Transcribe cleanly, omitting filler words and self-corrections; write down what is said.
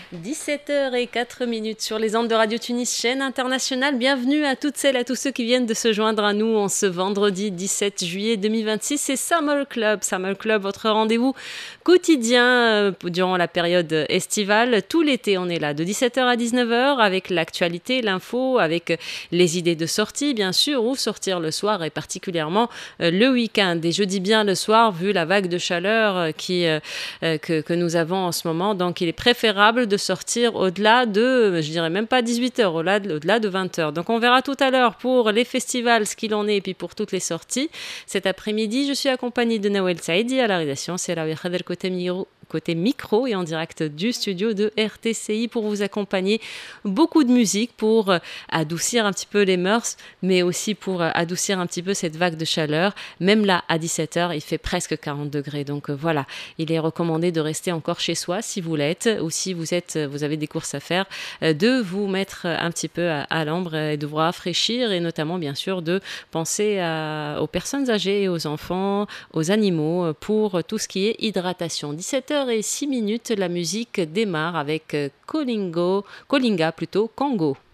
17h04 sur les ondes de Radio Tunis, chaîne internationale. Bienvenue à toutes celles et à tous ceux qui viennent de se joindre à nous en ce vendredi 17 juillet 2026. C'est Summer Club. Summer Club, votre rendez-vous quotidien durant la période estivale. Tout l'été, on est là de 17h à 19h avec l'actualité, l'info, avec les idées de sortie, bien sûr, ou sortir le soir et particulièrement le week-end. Et je dis bien le soir, vu la vague de chaleur que nous avons en ce moment. Donc, il est préférable de sortir au-delà de, je dirais même pas 18h, au-delà de 20h. Donc, on verra tout à l'heure pour les festivals ce qu'il en est et puis pour toutes les sorties. Cet après-midi, je suis accompagnée de Nawel Saïdi à la rédaction. C'est la Khader côté micro et en direct du studio de RTCI pour vous accompagner. Beaucoup de musique pour adoucir un petit peu les mœurs, mais aussi pour adoucir un petit peu cette vague de chaleur. Même là, à 17h, il fait presque 40 degrés. Donc voilà, il est recommandé de rester encore chez soi si vous l'êtes ou si vous avez des courses à faire, de vous mettre un petit peu à l'ombre et de vous rafraîchir et notamment, bien sûr, de penser aux personnes âgées, aux enfants, aux animaux pour tout ce qui est hydratation. 17h06, la musique démarre avec Kolinga, Congo.